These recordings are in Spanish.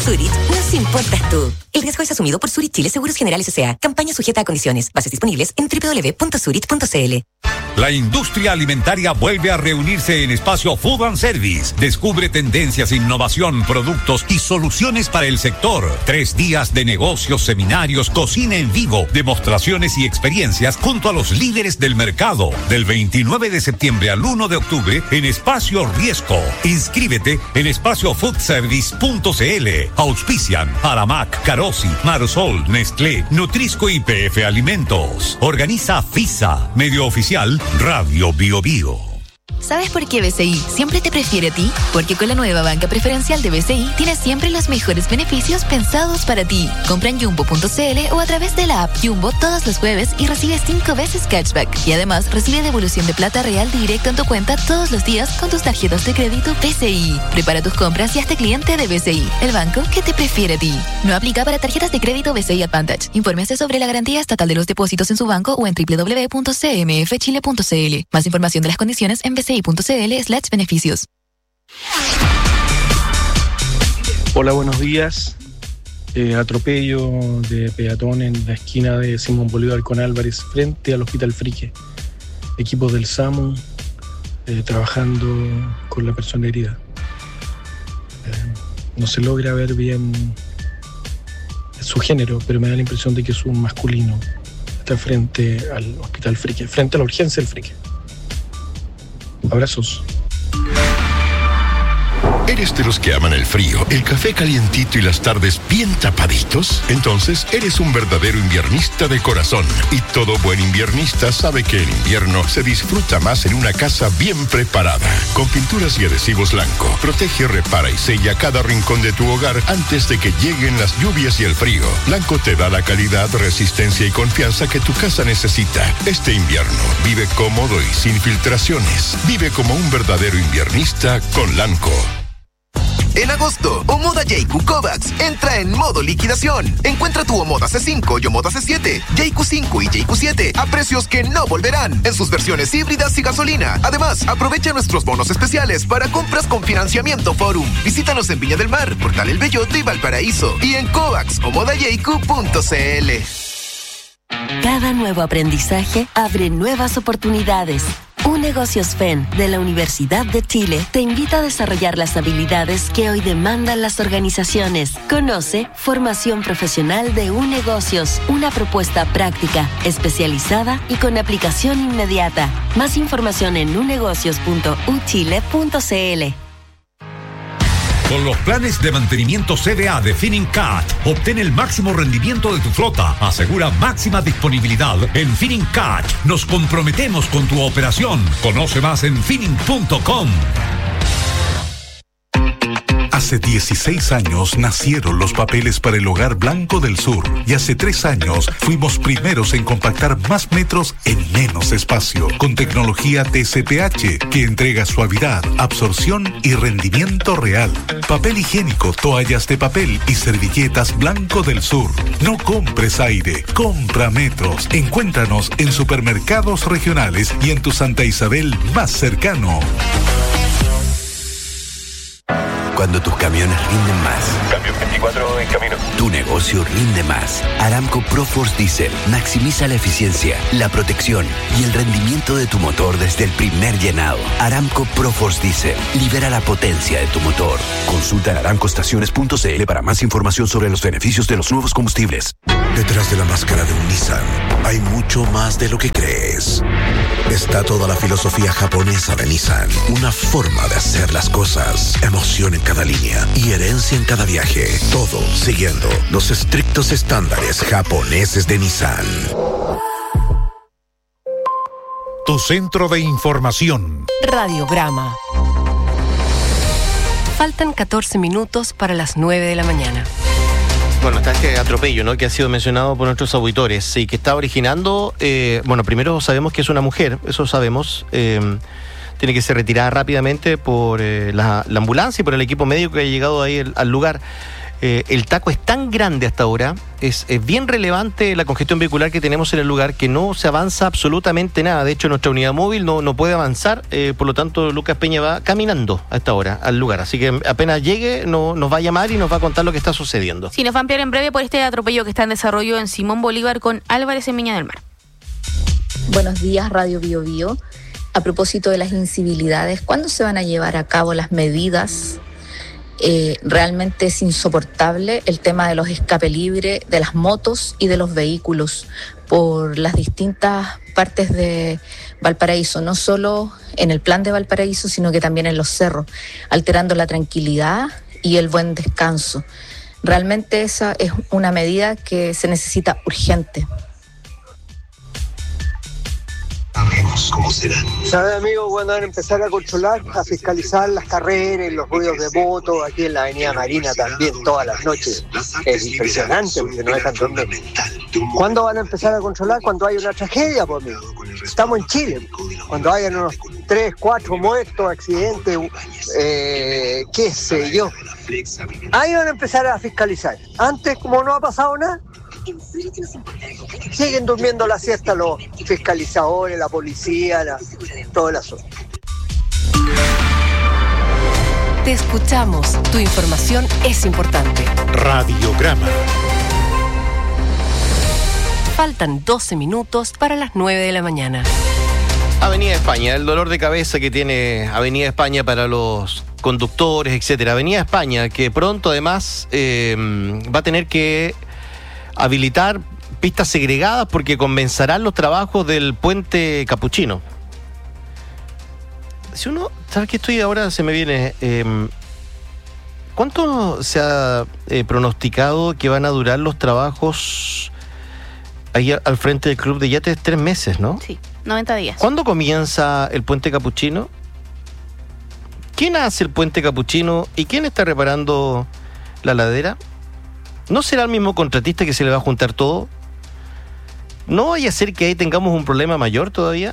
Zurich nos importas tú. El riesgo es asumido por Zurich Chile Seguros Generales S.A. Campaña sujeta a condiciones. Bases disponibles en www.zurich.cl. La industria alimentaria vuelve a reunirse en Espacio Food and Service. Descubre tendencias, innovación, productos y soluciones para el sector. 3 días de negocios, seminarios, cocina en vivo, demostraciones y experiencias junto a los líderes del mercado. Del 29 de septiembre al 1 de octubre en Espacio Riesco. Inscríbete en espaciofoodservice.cl. Auspician Aramac, Carosi, Marsol, Nestlé, Nutrisco y PF Alimentos. Organiza FISA, medio oficial Radio Bio Bio. ¿Sabes por qué BCI siempre te prefiere a ti? Porque con la nueva banca preferencial de BCI tienes siempre los mejores beneficios pensados para ti. Compra en Jumbo.cl o a través de la app Jumbo todos los jueves y recibe 5 veces cashback. Y además recibe devolución de plata real directo en tu cuenta todos los días con tus tarjetas de crédito BCI. Prepara tus compras y hazte cliente de BCI, el banco que te prefiere a ti. No aplica para tarjetas de crédito BCI Advantage. Infórmese sobre la garantía estatal de los depósitos en su banco o en www.cmfchile.cl. Más información de las condiciones en bci.cl/beneficios. Hola, buenos días. Atropello de peatón en la esquina de Simón Bolívar con Álvarez frente al Hospital Frique. Equipos del SAMU trabajando con la persona herida. No se logra ver bien su género, pero me da la impresión de que es un masculino. Está frente al Hospital Frique, frente a la urgencia del Frique. Abrazos. ¿Eres de los que aman el frío, el café calientito y las tardes bien tapaditos? Entonces eres un verdadero inviernista de corazón. Y todo buen inviernista sabe que el invierno se disfruta más en una casa bien preparada. Con pinturas y adhesivos Lanco, protege, repara y sella cada rincón de tu hogar antes de que lleguen las lluvias y el frío. Lanco te da la calidad, resistencia y confianza que tu casa necesita. Este invierno vive cómodo y sin filtraciones. Vive como un verdadero inviernista con Lanco. En agosto, Omoda Yeiku Kovacs entra en modo liquidación. Encuentra tu Omoda C5 y Omoda C7, Yeiku 5 y Yeiku 7 a precios que no volverán en sus versiones híbridas y gasolina. Además, aprovecha nuestros bonos especiales para compras con financiamiento Forum. Visítanos en Viña del Mar, Portal El Belloto y Valparaíso. Y en covacsomodayeiku.cl. Cada nuevo aprendizaje abre nuevas oportunidades. UNegocios FEN de la Universidad de Chile te invita a desarrollar las habilidades que hoy demandan las organizaciones. Conoce Formación Profesional de UNegocios, una propuesta práctica, especializada y con aplicación inmediata. Más información en unegocios.uchile.cl. Con los planes de mantenimiento CVA de Finincat, obtén el máximo rendimiento de tu flota. Asegura máxima disponibilidad en Finincat. Nos comprometemos con tu operación. Conoce más en Finin.com. Hace 16 años nacieron los papeles para el Hogar Blanco del Sur y hace 3 años fuimos primeros en compactar más metros en menos espacio con tecnología TCPH que entrega suavidad, absorción y rendimiento real. Papel higiénico, toallas de papel y servilletas Blanco del Sur. No compres aire, compra metros. Encuéntranos en supermercados regionales y en tu Santa Isabel más cercano. Cuando tus camiones rinden más. Cambio 24 en camino. Tu negocio rinde más. Aramco ProForce Diesel maximiza la eficiencia, la protección y el rendimiento de tu motor desde el primer llenado. Aramco ProForce Diesel libera la potencia de tu motor. Consulta en aramcoestaciones.cl para más información sobre los beneficios de los nuevos combustibles. Detrás de la máscara de un Nissan hay mucho más de lo que crees. Está toda la filosofía japonesa de Nissan, una forma de hacer las cosas, emoción en cada línea y herencia en cada viaje, todo siguiendo los estrictos estándares japoneses de Nissan. Tu centro de información. Radiograma. Faltan 14 minutos para las 9 de la mañana. Bueno, está este atropello, ¿no?, que ha sido mencionado por nuestros auditores y que está originando, primero sabemos que es una mujer, eso sabemos, tiene que ser retirada rápidamente por la ambulancia y por el equipo médico que ha llegado ahí al lugar. el taco es tan grande hasta ahora, es bien relevante la congestión vehicular que tenemos en el lugar, que no se avanza absolutamente nada. De hecho, nuestra unidad móvil no puede avanzar, por lo tanto, Lucas Peña va caminando a esta hora al lugar. Así que apenas llegue, nos va a llamar y nos va a contar lo que está sucediendo. Sí, nos va a ampliar en breve por este atropello que está en desarrollo en Simón Bolívar con Álvarez en Viña del Mar. Buenos días, Radio Bio Bio. A propósito de las incivilidades, ¿cuándo se van a llevar a cabo las medidas? Realmente es insoportable el tema de los escape libre de las motos y de los vehículos por las distintas partes de Valparaíso, no solo en el plan de Valparaíso, sino que también en los cerros, alterando la tranquilidad y el buen descanso. Realmente esa es una medida que se necesita urgente. ¿Cómo será? ¿Sabe, amigo, cuando van a empezar a controlar, a fiscalizar las carreras, los ruidos de moto, aquí en la avenida Marina también, todas las noches? Es impresionante porque no dejan dormir. ¿Cuándo van a empezar a controlar? Cuando hay una tragedia, por mí. Estamos en Chile. Cuando hayan unos 3, 4 muertos, accidentes, qué sé yo. Ahí van a empezar a fiscalizar. Antes, como no ha pasado nada, siguen durmiendo la siesta los fiscalizadores, la policía, todo el asunto. Te escuchamos. Tu información es importante. Radiograma. Faltan 12 minutos para las 9 de la mañana. Avenida España, el dolor de cabeza que tiene Avenida España para los conductores, etcétera. Avenida España, que pronto además va a tener que habilitar pistas segregadas porque comenzarán los trabajos del puente Capuchino. Si uno, ¿sabes qué estoy ahora? Se me viene. ¿Cuánto se ha pronosticado que van a durar los trabajos ahí al frente del Club de Yates? 3 meses, ¿no? Sí, 90 días. ¿Cuándo comienza el puente Capuchino? ¿Quién hace el puente Capuchino y quién está reparando la ladera? ¿No será el mismo contratista que se le va a juntar todo? ¿No vaya a ser que ahí tengamos un problema mayor todavía?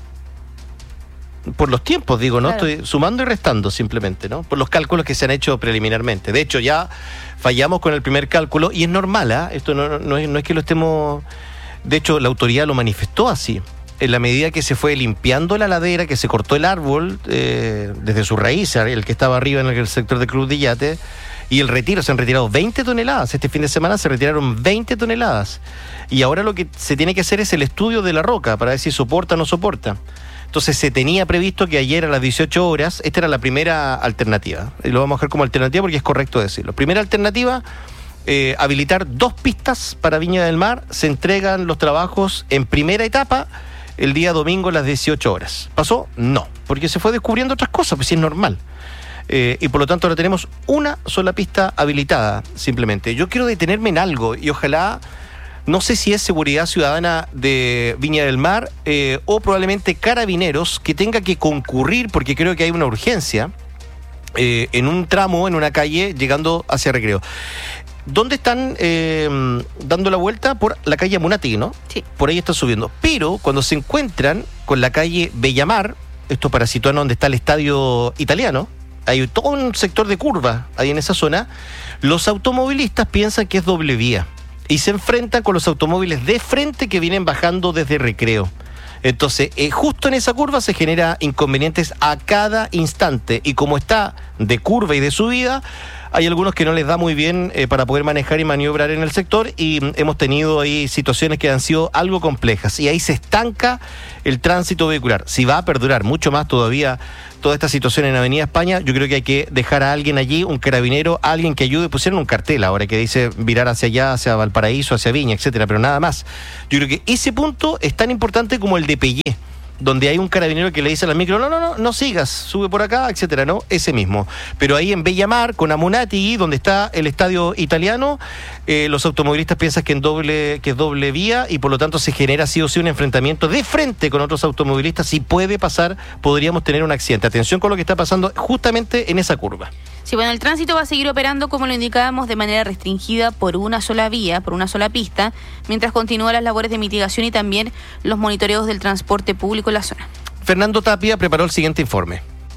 Por los tiempos, digo, ¿no? Claro. Estoy sumando y restando simplemente, ¿no? Por los cálculos que se han hecho preliminarmente. De hecho, ya fallamos con el primer cálculo y es normal, ¿eh? Esto no es que lo estemos... De hecho, la autoridad lo manifestó así. En la medida que se fue limpiando la ladera, que se cortó el árbol desde su raíz, el que estaba arriba en el sector del Club de Yate, y el retiro, se han retirado 20 toneladas. Este fin de semana se retiraron 20 toneladas. Y ahora lo que se tiene que hacer es el estudio de la roca para ver si soporta o no soporta. Entonces se tenía previsto que ayer a las 18 horas, esta era la primera alternativa. Y lo vamos a dejar como alternativa porque es correcto decirlo. Primera alternativa, habilitar 2 pistas para Viña del Mar. Se entregan los trabajos en primera etapa el día domingo a las 18 horas. ¿Pasó? No, porque se fue descubriendo otras cosas, pues sí es normal. Y por lo tanto ahora tenemos una sola pista habilitada, simplemente. Yo quiero detenerme en algo y ojalá, no sé si es Seguridad Ciudadana de Viña del Mar o probablemente Carabineros que tenga que concurrir, porque creo que hay una urgencia en un tramo, en una calle, llegando hacia Recreo. ¿Dónde están dando la vuelta? Por la calle Munati, ¿no? Sí. Por ahí están subiendo. Pero cuando se encuentran con la calle Bellamar, esto para situarnos donde está el estadio italiano, hay todo un sector de curva ahí en esa zona, los automovilistas piensan que es doble vía y se enfrentan con los automóviles de frente que vienen bajando desde Recreo. Entonces, justo en esa curva se genera inconvenientes a cada instante y como está de curva y de subida, hay algunos que no les da muy bien para poder manejar y maniobrar en el sector y hemos tenido ahí situaciones que han sido algo complejas y ahí se estanca el tránsito vehicular. Si va a perdurar mucho más todavía toda esta situación en Avenida España, yo creo que hay que dejar a alguien allí, un carabinero, alguien que ayude. Pusieron un cartel ahora que dice virar hacia allá, hacia Valparaíso, hacia Viña, etcétera, pero nada más. Yo creo que ese punto es tan importante como el de Pellé, donde hay un carabinero que le dice a la micro, no sigas, sube por acá, etcétera, ¿no? Ese mismo. Pero ahí en Bellamar, con Amunati, donde está el estadio italiano, los automovilistas piensan que es doble vía y por lo tanto se genera sí o sí un enfrentamiento de frente con otros automovilistas. Si puede pasar, podríamos tener un accidente. Atención con lo que está pasando justamente en esa curva. Sí, bueno, el tránsito va a seguir operando, como lo indicábamos, de manera restringida por una sola vía, por una sola pista, mientras continúan las labores de mitigación y también los monitoreos del transporte público en la zona. Fernando Tapia preparó el siguiente informe.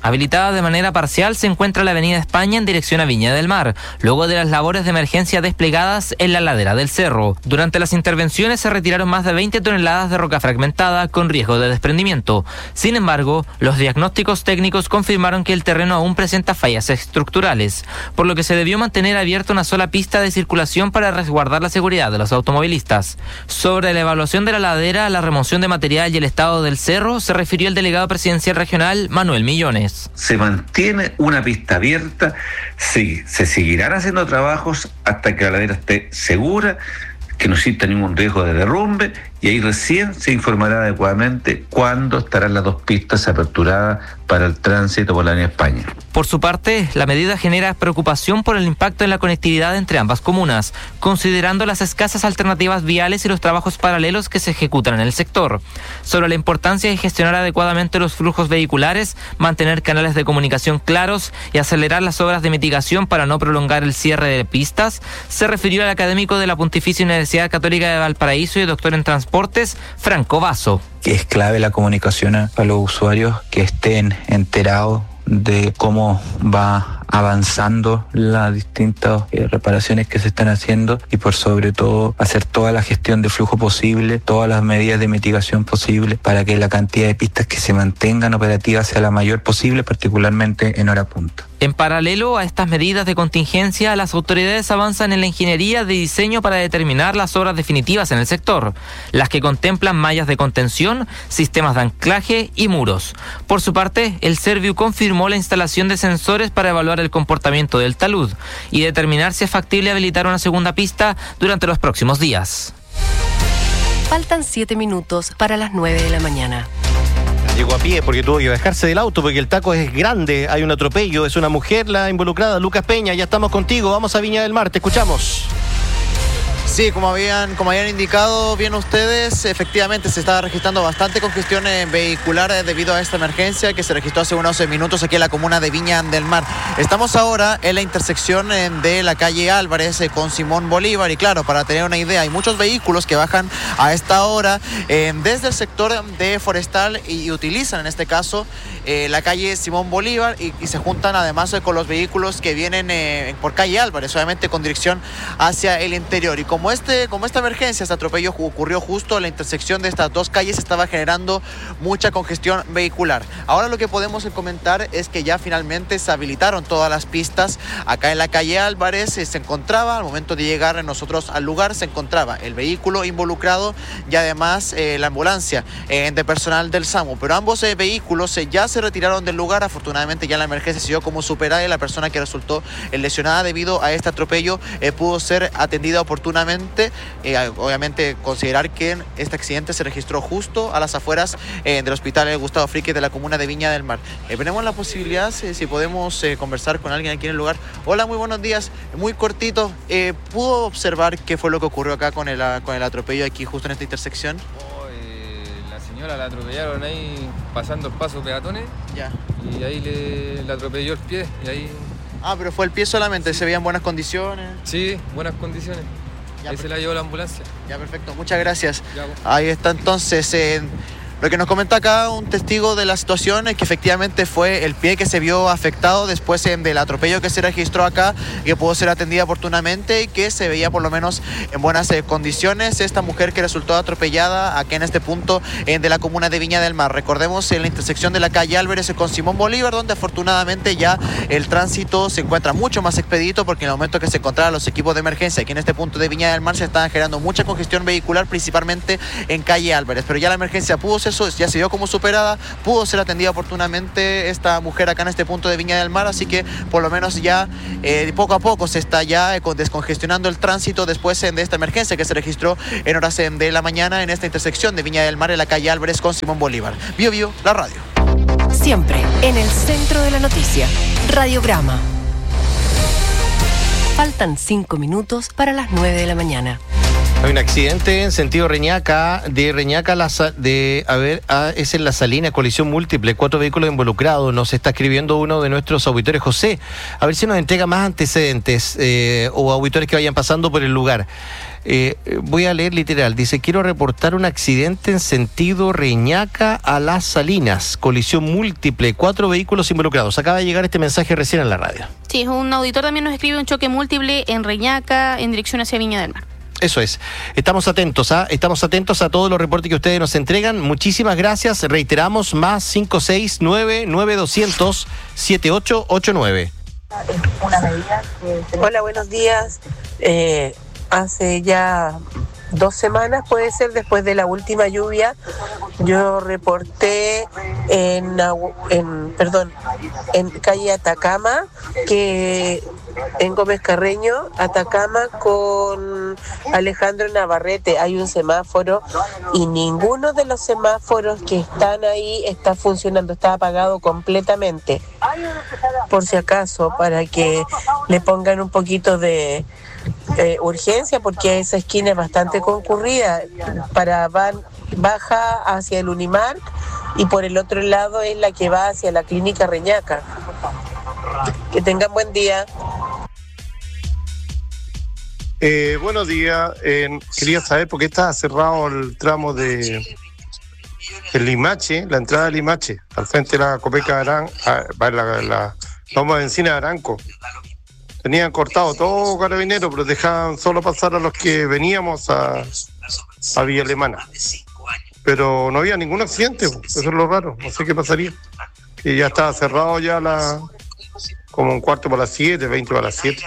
Habilitada de manera parcial se encuentra la avenida España en dirección a Viña del Mar, luego de las labores de emergencia desplegadas en la ladera del cerro. Durante las intervenciones se retiraron más de 20 toneladas de roca fragmentada con riesgo de desprendimiento. Sin embargo, los diagnósticos técnicos confirmaron que el terreno aún presenta fallas estructurales, por lo que se debió mantener abierta una sola pista de circulación para resguardar la seguridad de los automovilistas. Sobre la evaluación de la ladera, la remoción de material y el estado del cerro, se refirió el delegado presidencial regional Manuel Millones. Se mantiene una pista abierta, sí, se seguirán haciendo trabajos hasta que la ladera esté segura, que no exista ningún riesgo de derrumbe, y ahí recién se informará adecuadamente cuándo estarán las dos pistas aperturadas para el tránsito por la avenida España. Por su parte, la medida genera preocupación por el impacto en la conectividad entre ambas comunas, considerando las escasas alternativas viales y los trabajos paralelos que se ejecutan en el sector. Sobre la importancia de gestionar adecuadamente los flujos vehiculares, mantener canales de comunicación claros y acelerar las obras de mitigación para no prolongar el cierre de pistas, se refirió al académico de la Pontificia Universidad Católica de Valparaíso y doctor en Transportes, Franco Vaso. Que es clave la comunicación a los usuarios, que estén enterados de cómo va avanzando las distintas reparaciones que se están haciendo, y por sobre todo hacer toda la gestión de flujo posible, todas las medidas de mitigación posible para que la cantidad de pistas que se mantengan operativas sea la mayor posible, particularmente en hora punta. En paralelo a estas medidas de contingencia, las autoridades avanzan en la ingeniería de diseño para determinar las obras definitivas en el sector, las que contemplan mallas de contención, sistemas de anclaje y muros. Por su parte, el Serviu confirmó la instalación de sensores para evaluar el comportamiento del talud y determinar si es factible habilitar una segunda pista durante los próximos días. Faltan 7 minutos para las 9 de la mañana. Llegó a pie porque tuvo que bajarse del auto porque el taco es grande, hay un atropello, es una mujer la involucrada. Lucas Peña, ya estamos contigo, vamos a Viña del Mar, te escuchamos. Sí, como habían indicado bien ustedes, efectivamente se estaba registrando bastante congestión vehicular debido a esta emergencia que se registró hace unos minutos aquí en la comuna de Viña del Mar. Estamos ahora en la intersección de la calle Álvarez con Simón Bolívar, y claro, para tener una idea, hay muchos vehículos que bajan a esta hora desde el sector de Forestal y utilizan en este caso la calle Simón Bolívar y se juntan además con los vehículos que vienen por calle Álvarez, obviamente con dirección hacia el interior. Y como esta emergencia, este atropello ocurrió justo en la intersección de estas dos calles, estaba generando mucha congestión vehicular. Ahora lo que podemos comentar es que ya finalmente se habilitaron todas las pistas acá en la calle Álvarez. Se encontraba, al momento de llegar nosotros al lugar, se encontraba el vehículo involucrado y además la ambulancia de personal del SAMU, pero ambos vehículos ya se retiraron del lugar. Afortunadamente ya la emergencia se dio como superada y la persona que resultó lesionada debido a este atropello pudo ser atendida oportunamente. Obviamente considerar que este accidente se registró justo a las afueras del hospital Gustavo Fricke de la comuna de Viña del Mar. Tenemos la posibilidad, si podemos conversar con alguien aquí en el lugar. Hola, muy buenos días, muy cortito. ¿Pudo observar qué fue lo que ocurrió acá con el atropello aquí justo en esta intersección? La señora la atropellaron ahí pasando el paso peatones. Ya. Y ahí le atropelló el pie y ahí... Ah, pero fue el pie solamente, ¿se veían buenas condiciones? Sí, buenas condiciones. Ahí se la llevó la ambulancia. Ya, perfecto, muchas gracias. Ya, bueno. Ahí está entonces lo que nos comenta acá un testigo de la situación es que efectivamente fue el pie que se vio afectado después del atropello que se registró acá, que pudo ser atendida oportunamente y que se veía por lo menos en buenas condiciones. Esta mujer que resultó atropellada aquí en este punto de la comuna de Viña del Mar. Recordemos en la intersección de la calle Álvarez con Simón Bolívar, donde afortunadamente ya el tránsito se encuentra mucho más expedito, porque en el momento que se encontraban los equipos de emergencia aquí en este punto de Viña del Mar se estaban generando mucha congestión vehicular, principalmente en calle Álvarez. Pero ya la emergencia ya se dio como superada, pudo ser atendida oportunamente esta mujer acá en este punto de Viña del Mar, así que por lo menos ya poco a poco se está ya descongestionando el tránsito después de esta emergencia que se registró en horas de la mañana en esta intersección de Viña del Mar en la calle Álvarez con Simón Bolívar. Bio Bio, la radio. Siempre en el centro de la noticia, Radiograma. Faltan 5 minutos para las 9 de la mañana. Hay un accidente en sentido Reñaca, es en La Salina, colisión múltiple, 4 vehículos involucrados. Nos está escribiendo uno de nuestros auditores, José, a ver si nos entrega más antecedentes o auditores que vayan pasando por el lugar. Voy a leer literal, dice: quiero reportar un accidente en sentido Reñaca a Las Salinas, colisión múltiple, 4 vehículos involucrados. Acaba de llegar este mensaje recién en la radio. Sí, un auditor también nos escribe un choque múltiple en Reñaca en dirección hacia Viña del Mar. Eso es. Estamos atentos a todos los reportes que ustedes nos entregan. Muchísimas gracias. Reiteramos, más 569-9200-7889. Hola, buenos días. Hace ya 2 semanas, puede ser, después de la última lluvia, yo reporté en calle Atacama, que en Gómez Carreño, Atacama, con Alejandro Navarrete hay un semáforo y ninguno de los semáforos que están ahí está funcionando, está apagado completamente. Por si acaso, para que le pongan un poquito de urgencia, porque esa esquina es bastante concurrida, baja hacia el Unimark y por el otro lado es la que va hacia la clínica Reñaca. Que tengan buen día. Buenos días. Quería saber por qué está cerrado el tramo de Limache, la entrada de Limache, al frente de la Copeca la Loma de Encina de Aranco. Tenían cortado todo Carabineros, pero dejaban solo pasar a los que veníamos a Villa Alemana. Pero no había ningún accidente, eso es lo raro, no sé qué pasaría. Que ya estaba cerrado ya como 6:45, 7:20.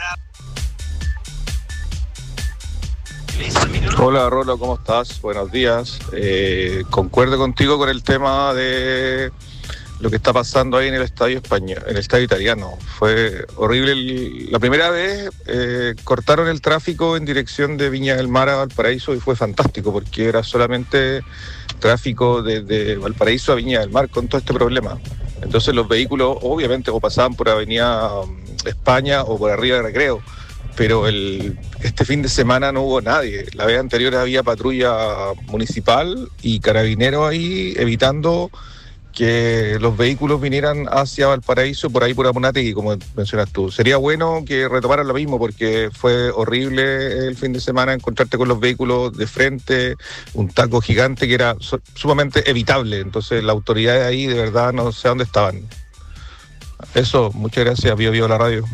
Hola Rolo, ¿cómo estás? Buenos días. Concuerdo contigo con el tema de lo que está pasando ahí en el estadio español, en el estadio italiano. Fue horrible. La primera vez cortaron el tráfico en dirección de Viña del Mar a Valparaíso y fue fantástico porque era solamente tráfico desde Valparaíso a Viña del Mar con todo este problema. Entonces los vehículos obviamente o pasaban por Avenida España o por arriba de Recreo, pero este fin de semana no hubo nadie. La vez anterior había patrulla municipal y carabineros ahí evitando que los vehículos vinieran hacia Valparaíso, por ahí por Amunátegui, como mencionas tú. Sería bueno que retomaran lo mismo, porque fue horrible el fin de semana encontrarte con los vehículos de frente, un taco gigante que era sumamente evitable. Entonces la autoridad de ahí, de verdad, no sé dónde estaban. Eso, muchas gracias, Bio la radio.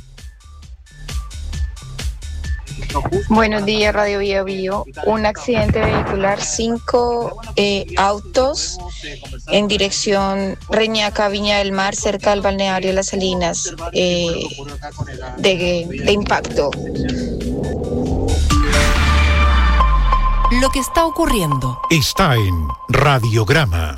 Buenos días, Radio Bio. Un accidente vehicular, 5 autos en dirección Reñaca, Viña del Mar, cerca del balneario Las Salinas, de impacto. Lo que está ocurriendo está en Radiograma.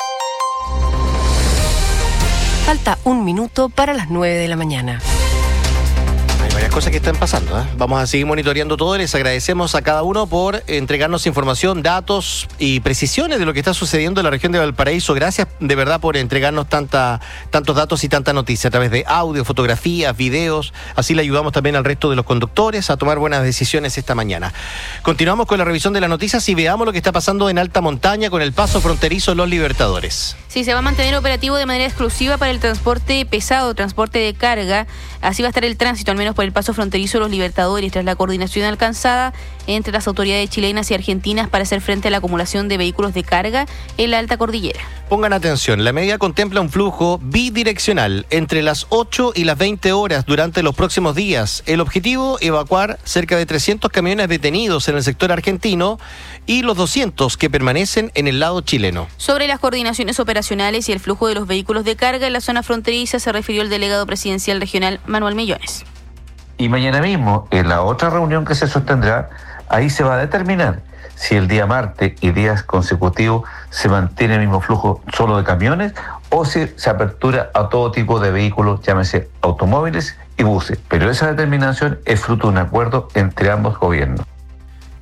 Falta 1 minuto para las 9 de la mañana. Varias cosas que están pasando, ¿eh? Vamos a seguir monitoreando todo. Les agradecemos a cada uno por entregarnos información, datos y precisiones de lo que está sucediendo en la región de Valparaíso. Gracias de verdad por entregarnos tantos datos y tanta noticia a través de audio, fotografías, videos. Así le ayudamos también al resto de los conductores a tomar buenas decisiones esta mañana. Continuamos con la revisión de las noticias y veamos lo que está pasando en alta montaña con el paso fronterizo Los Libertadores. Sí, se va a mantener operativo de manera exclusiva para el transporte pesado, transporte de carga. Así va a estar el tránsito, al menos por el paso fronterizo Los Libertadores, tras la coordinación alcanzada entre las autoridades chilenas y argentinas para hacer frente a la acumulación de vehículos de carga en la alta cordillera. Pongan atención, la medida contempla un flujo bidireccional entre las 8 y las 20 horas durante los próximos días. El objetivo, evacuar cerca de 300 camiones detenidos en el sector argentino y los 200 que permanecen en el lado chileno. Sobre las coordinaciones operacionales y el flujo de los vehículos de carga en la zona fronteriza se refirió el delegado presidencial regional Manuel Millones. Y mañana mismo, en la otra reunión que se sostendrá, ahí se va a determinar si el día martes y días consecutivos se mantiene el mismo flujo solo de camiones o si se apertura a todo tipo de vehículos, llámese automóviles y buses. Pero esa determinación es fruto de un acuerdo entre ambos gobiernos.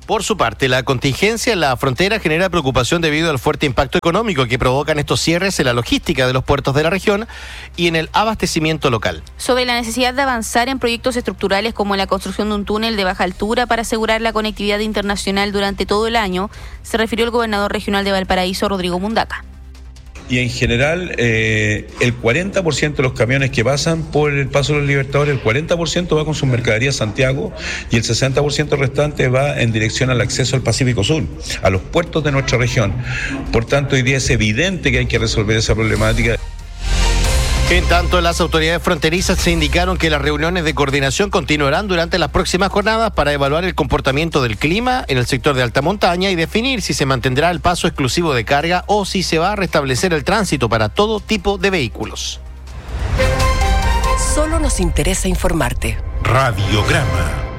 Por su parte, la contingencia en la frontera genera preocupación debido al fuerte impacto económico que provocan estos cierres en la logística de los puertos de la región y en el abastecimiento local. Sobre la necesidad de avanzar en proyectos estructurales como la construcción de un túnel de baja altura para asegurar la conectividad internacional durante todo el año, se refirió el gobernador regional de Valparaíso, Rodrigo Mundaca. Y en general, el 40% de los camiones que pasan por el Paso de los Libertadores, el 40% va con sus mercaderías a Santiago y el 60% restante va en dirección al acceso al Pacífico Sur, a los puertos de nuestra región. Por tanto, hoy día es evidente que hay que resolver esa problemática. En tanto, las autoridades fronterizas se indicaron que las reuniones de coordinación continuarán durante las próximas jornadas para evaluar el comportamiento del clima en el sector de alta montaña y definir si se mantendrá el paso exclusivo de carga o si se va a restablecer el tránsito para todo tipo de vehículos. Solo nos interesa informarte. Radiograma.